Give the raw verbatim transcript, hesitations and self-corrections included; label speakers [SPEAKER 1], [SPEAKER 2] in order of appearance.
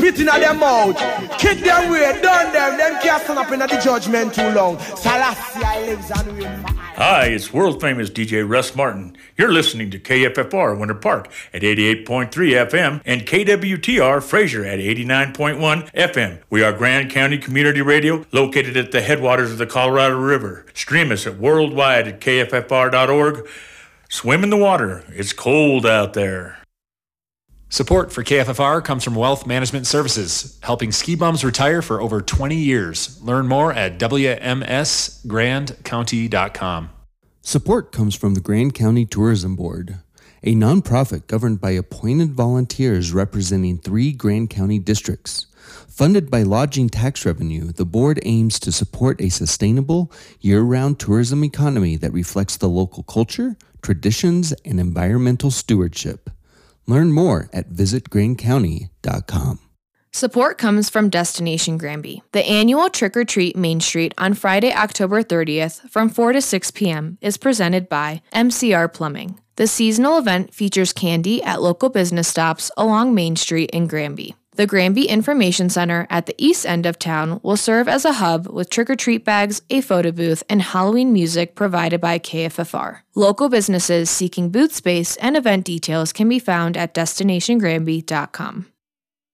[SPEAKER 1] spit in their mouth. Kick them way, done them. Them can't stand up in the judgment too long. Selassie lives and reigns forever.
[SPEAKER 2] Hi, it's world famous D J Russ Martin. You're listening to K F F R Winter Park at eighty-eight point three F M and K W T R Fraser at eighty-nine point one F M. We are Grand County Community Radio, located at the headwaters of the Colorado River. Stream us at worldwide at K F F R dot org. Swim in the water. It's cold out there.
[SPEAKER 3] Support for K F F R comes from Wealth Management Services, helping ski bums retire for over twenty years. Learn more at W M S grand county dot com.
[SPEAKER 4] Support comes from the Grand County Tourism Board, a nonprofit governed by appointed volunteers representing three Grand County districts. Funded by lodging tax revenue, the board aims to support a sustainable, year-round tourism economy that reflects the local culture, traditions, and environmental stewardship. Learn more at visit grand county dot com.
[SPEAKER 5] Support comes from Destination Granby. The annual Trick or Treat Main Street on Friday, October thirtieth from four to six p.m. is presented by M C R Plumbing. The seasonal event features candy at local business stops along Main Street in Granby. The Granby Information Center at the east end of town will serve as a hub with trick-or-treat bags, a photo booth, and Halloween music provided by K F F R. Local businesses seeking booth space and event details can be found at destination granby dot com.